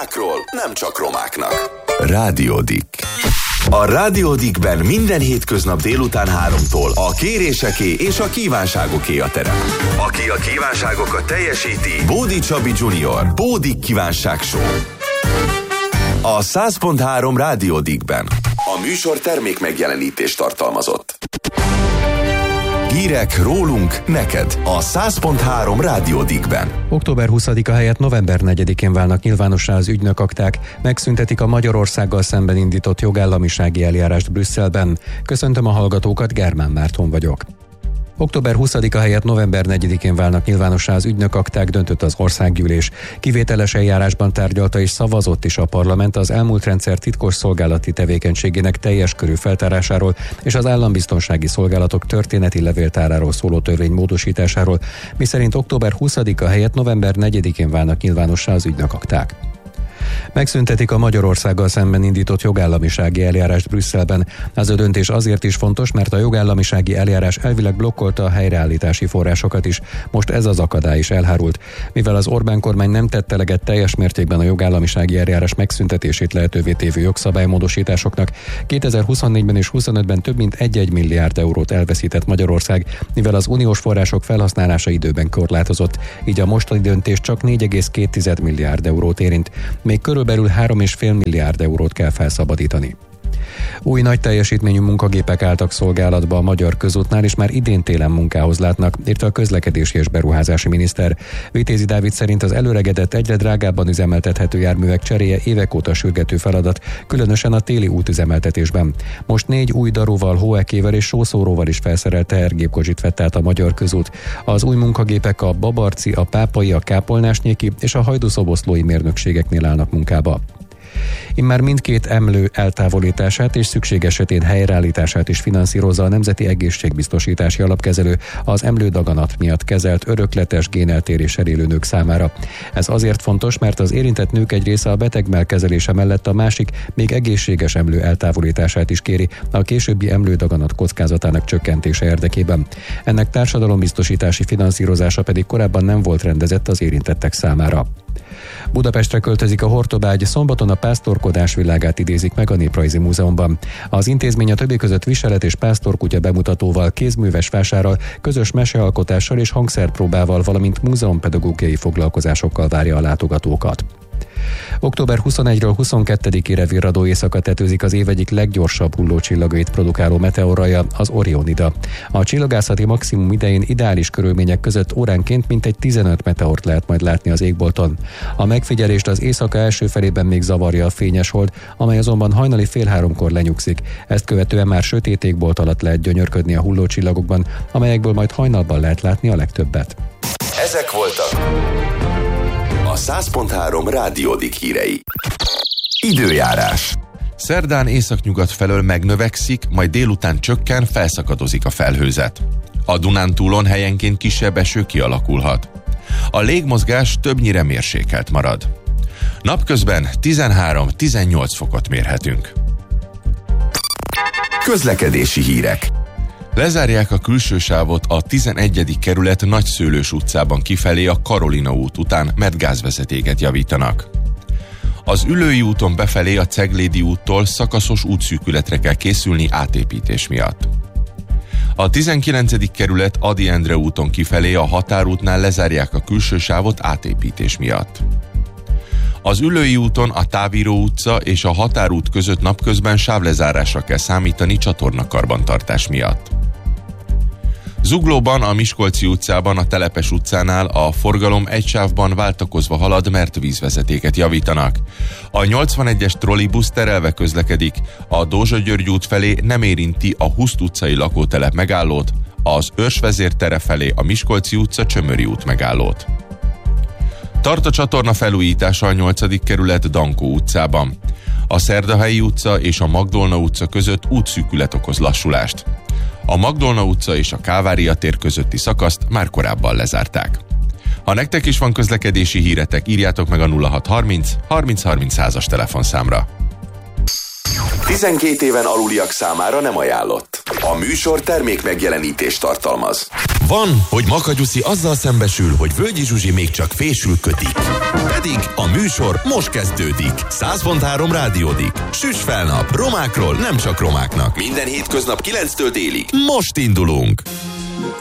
romákról nem csak romáknak. Rádió Dick. A Rádió Dickben minden hétköznap délután 3-tól a kéréseké és a kívánságoké a terep. Aki a kívánságokat teljesíti, Bódi Csabi Junior, Bódi Kívánság Show. A 100.3 Rádió Dickben. A műsor termék megjelenítést tartalmazott. Hírek rólunk neked a 100.3 Rádió Dickben. Október 20-a helyett november 4-én válnak nyilvánossá az ügynökakták, megszüntetik a Magyarországgal szemben indított jogállamisági eljárást Brüsszelben. Köszöntöm a hallgatókat, Germán Márton vagyok. Október 20-a helyett november 4-én válnak nyilvánossá az ügynökakták, döntött az országgyűlés. Kivételes eljárásban tárgyalta és szavazott is a parlament az elmúlt rendszer titkos szolgálati tevékenységének teljes körű feltárásáról és az állambiztonsági szolgálatok történeti levéltáráról szóló törvény módosításáról, miszerint október 20-a helyett november 4-én válnak nyilvánossá az ügynökakták. Megszüntetik a Magyarországgal szemben indított jogállamisági eljárást Brüsszelben. Ez a döntés azért is fontos, mert a jogállamisági eljárás elvileg blokkolta a helyreállítási forrásokat is. Most ez az akadály is elhárult. Mivel az Orbán kormány nem tette eleget teljes mértékben a jogállamisági eljárás megszüntetését lehetővé tévő jogszabálymódosításoknak, 2024-ben és 2025-ben több mint 1 milliárd eurót elveszített Magyarország, mivel az uniós források felhasználása időben korlátozott, így a mostani döntés csak 4,2 milliárd eurót érint. Még körülbelül 3,5 milliárd eurót kell felszabadítani. Új nagy teljesítményű munkagépek álltak szolgálatba a Magyar Közútnál, és már idén télen munkához látnak, írta a közlekedési és beruházási miniszter. Vitézi Dávid szerint az előregedett, egyre drágábban üzemeltethető járművek cseréje évek óta sürgető feladat, különösen a téli útüzemeltetésben. Most 4 új daruval, hóekével és sószóróval is felszerelt tehergépkocsit vett át a Magyar Közút. Az új munkagépek a Babarci, a Pápai, a Kápolnásnyéki és a hajdúszoboszlói mérnökségeknél állnak munkába. Immár mindkét emlő eltávolítását és szükség esetén helyreállítását is finanszírozza a Nemzeti Egészségbiztosítási Alapkezelő az emlődaganat miatt kezelt örökletes géneltéréssel élő nők számára. Ez azért fontos, mert az érintett nők egy része a beteggmell kezelése mellett a másik, még egészséges emlő eltávolítását is kéri a későbbi emlődaganat kockázatának csökkentése érdekében. Ennek társadalombiztosítási finanszírozása pedig korábban nem volt rendezett az érintettek számára. Budapestre költözik a Hortobágy, szombaton a pásztorkodás világát idézik meg a Néprajzi Múzeumban. Az intézmény a többi között viselet és pásztorkutya bemutatóval, kézműves vásárral, közös mesealkotással és hangszerpróbával, valamint múzeumpedagógiai foglalkozásokkal várja a látogatókat. Október 21-ről 22-ére virradó éjszaka tetőzik az év egyik leggyorsabb hullócsillagait produkáló meteorraja, az Orionida. A csillagászati maximum idején ideális körülmények között óránként mintegy 15 meteort lehet majd látni az égbolton. A megfigyelést az éjszaka első felében még zavarja a fényes hold, amely azonban hajnali 2:30-kor lenyugszik. Ezt követően már sötét égbolt alatt lehet gyönyörködni a hullócsillagokban, amelyekből majd hajnalban lehet látni a legtöbbet. Ezek voltak a 100.3 Rádió Dick hírei. Időjárás. Szerdán északnyugat felől megnövekszik, majd délután csökken, felszakadozik a felhőzet. A Dunántúlon helyenként kisebb eső kialakulhat. A légmozgás többnyire mérsékelt marad. Napközben 13-18 fokot mérhetünk. Közlekedési hírek. Lezárják a külső sávot a 11. kerület Nagyszőlős utcában kifelé a Karolina út után, mert gázvezetéket javítanak. Az Üllői úton befelé a Ceglédi úttól szakaszos útszűkületre kell készülni átépítés miatt. A 19. kerület Ady Endre úton kifelé a Határútnál lezárják a külső sávot átépítés miatt. Az Üllői úton a Távíró utca és a Határút között napközben sávlezárásra kell számítani csatornakarbantartás miatt. Zuglóban, a Miskolci utcában, a Telepes utcánál a forgalom egy sávban váltakozva halad, mert vízvezetéket javítanak. A 81-es trollibusz terelve közlekedik, a Dózsa-György út felé nem érinti a Huszt utcai lakótelep megállót, az Őrsvezér tere felé a Miskolci utca Csömöri út megállót. Tart a csatorna felújítása a 8. kerület Dankó utcában. A Szerdahelyi utca és a Magdolna utca között útszűkület okoz lassulást. A Magdolna utca és a Kávária tér közötti szakaszt már korábban lezárták. Ha nektek is van közlekedési híretek, írjátok meg a 0630 30 30 100-as telefonszámra. 12 éven aluliak számára nem ajánlott. A műsor termék megjelenítést tartalmaz. Van, hogy Makagyuszi azzal szembesül, hogy Völgyi Zsuzsi még csak fésül kötik. Pedig a műsor most kezdődik. 100.3 Rádiódik. Süss fel nap. Romákról nem csak romáknak. Minden hétköznap 9-től délig. Most indulunk!